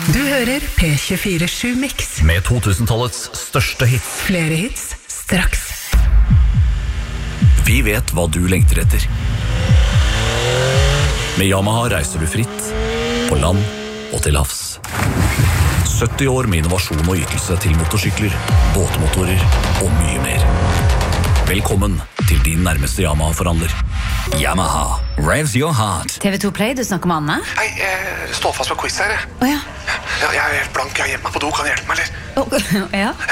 Du hører P24-7 Mix. Med 2000-tallets største hits. Flere hits, straks. Vi vet hva du lengter etter. Med Yamaha reiser du fritt, på land og til havs. 70 år med innovasjon og ytelse til motorsykler, båtmotorer og mye mer. Velkommen til din nærmeste Yamaha-forhandler. Yamaha, revs your heart. TV2 Play, du snakker med Anne? Hei, jeg står fast med quiz her. Åja. Jeg er helt blank, jeg er hjemme på do, kan du hjelpe meg, eller? Ja.